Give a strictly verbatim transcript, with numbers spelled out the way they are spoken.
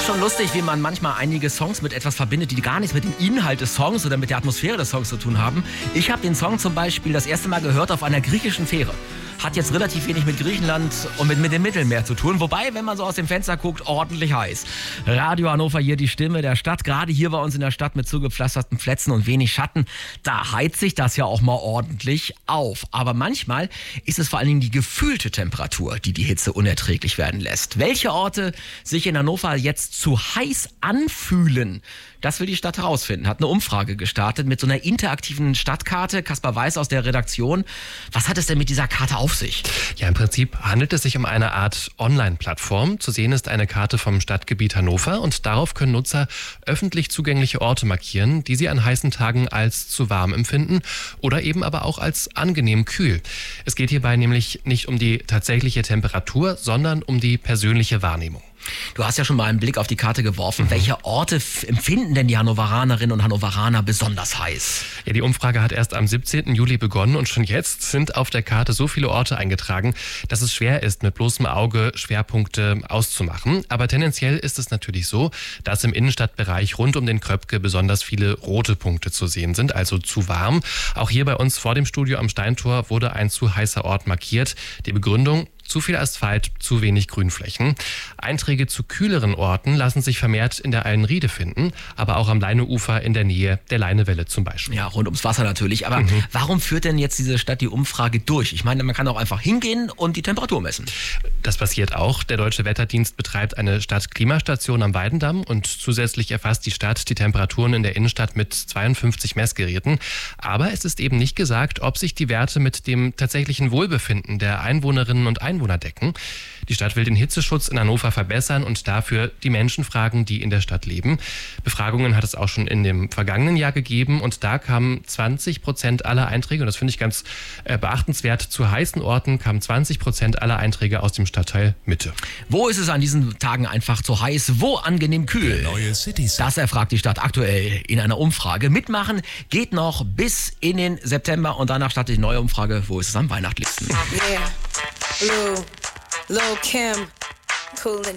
ist schon lustig, wie man manchmal einige Songs mit etwas verbindet, die gar nichts mit dem Inhalt des Songs oder mit der Atmosphäre des Songs zu tun haben. Ich habe den Song zum Beispiel das erste Mal gehört auf einer griechischen Fähre. Hat jetzt relativ wenig mit Griechenland und mit, mit dem Mittelmeer zu tun. Wobei, wenn man so aus dem Fenster guckt, ordentlich heiß. Radio Hannover hier, die Stimme der Stadt. Gerade hier bei uns in der Stadt mit zugepflasterten Plätzen und wenig Schatten. Da heizt sich das ja auch mal ordentlich auf. Aber manchmal ist es vor allen Dingen die gefühlte Temperatur, die die Hitze unerträglich werden lässt. Welche Orte sich in Hannover jetzt zu heiß anfühlen, das will die Stadt herausfinden. Hat eine Umfrage gestartet mit so einer interaktiven Stadtkarte. Kaspar Weiß aus der Redaktion. Was hat es denn mit dieser Karte auf sich? Ja, im Prinzip handelt es sich um eine Art Online-Plattform. Zu sehen ist eine Karte vom Stadtgebiet Hannover und darauf können Nutzer öffentlich zugängliche Orte markieren, die sie an heißen Tagen als zu warm empfinden oder eben aber auch als angenehm kühl. Es geht hierbei nämlich nicht um die tatsächliche Temperatur, sondern um die persönliche Wahrnehmung. Du hast ja schon mal einen Blick auf die Karte geworfen. Mhm. Welche Orte f- empfinden denn die Hannoveranerinnen und Hannoveraner besonders heiß? Ja, die Umfrage hat erst am siebzehnten Juli begonnen und schon jetzt sind auf der Karte so viele Orte eingetragen, dass es schwer ist, mit bloßem Auge Schwerpunkte auszumachen. Aber tendenziell ist es natürlich so, dass im Innenstadtbereich rund um den Kröpke besonders viele rote Punkte zu sehen sind, also zu warm. Auch hier bei uns vor dem Studio am Steintor wurde ein zu heißer Ort markiert. Die Begründung: zu viel Asphalt, zu wenig Grünflächen. Einträge zu kühleren Orten lassen sich vermehrt in der Eilenriede finden, aber auch am Leineufer in der Nähe der Leinewelle zum Beispiel. Ja, rund ums Wasser natürlich. Aber mhm. warum führt denn jetzt diese Stadt die Umfrage durch? Ich meine, man kann auch einfach hingehen und die Temperatur messen. Das passiert auch. Der Deutsche Wetterdienst betreibt eine Stadtklimastation am Weidendamm und zusätzlich erfasst die Stadt die Temperaturen in der Innenstadt mit zweiundfünfzig Messgeräten. Aber es ist eben nicht gesagt, ob sich die Werte mit dem tatsächlichen Wohlbefinden der Einwohnerinnen und Einwohner Einwohner decken. Die Stadt will den Hitzeschutz in Hannover verbessern und dafür die Menschen fragen, die in der Stadt leben. Befragungen hat es auch schon in dem vergangenen Jahr gegeben und da kamen zwanzig Prozent aller Einträge, und das finde ich ganz äh, beachtenswert, zu heißen Orten kamen zwanzig Prozent aller Einträge aus dem Stadtteil Mitte. Wo ist es an diesen Tagen einfach zu heiß? Wo angenehm kühl? Neue Cities. Das erfragt die Stadt aktuell in einer Umfrage. Mitmachen geht noch bis in den September und danach startet die neue Umfrage. Wo ist es am weihnachtlichsten? Yeah. Lou, Lil Kim, cool and